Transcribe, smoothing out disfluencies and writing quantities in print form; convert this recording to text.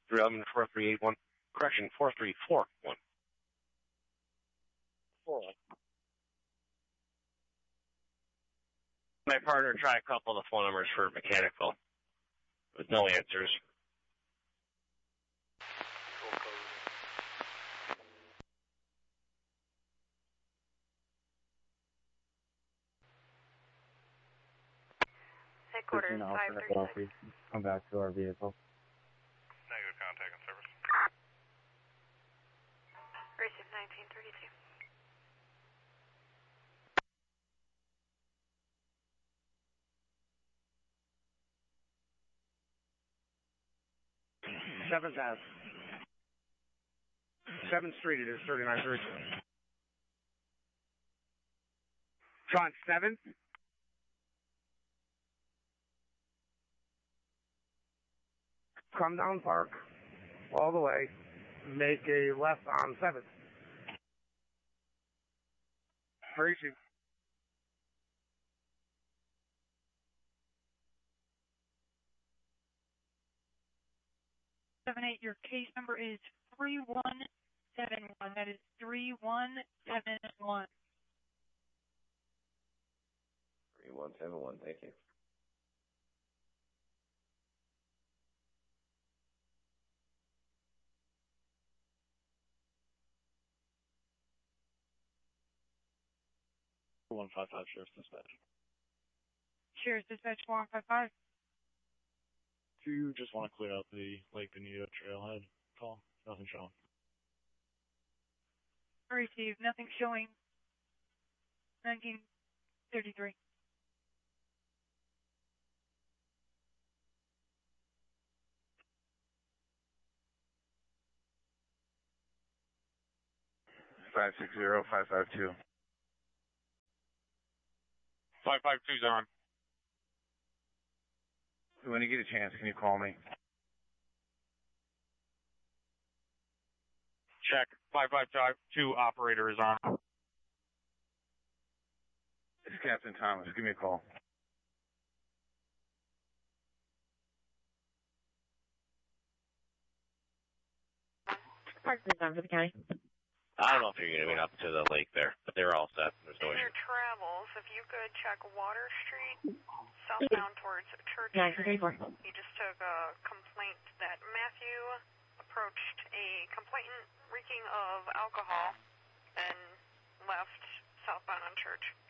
311-4381. Correction, 4341. 41. My partner tried a couple of the phone numbers for mechanical with no answers. Headquarters 536. Come back to our vehicle. Negative contact and service. Receive 1932. Seventh Ave. 7th Street, it is 3932. John 7th? Come down Park, all the way, make a left on 7th. Tracy. 78, your case number is 3171. That is 3171. 3171, thank you. Sheriff's Dispatch. Sheriff's Dispatch 155. Do you just want to clear out the Lake Bonito trailhead call? Nothing showing. Received. Nothing showing. 1933. Five 552. 552's on. When you get a chance, can you call me? Check. 552 operator is on. It's Captain Thomas. Give me a call. Park is on for the county. I don't know if you're going to be up to the lake there, but they're all set. There's no In your issue. travels, if you could check Water Street, southbound towards Church Street. You just took a complaint that Matthew approached a complainant reeking of alcohol and left southbound on Church.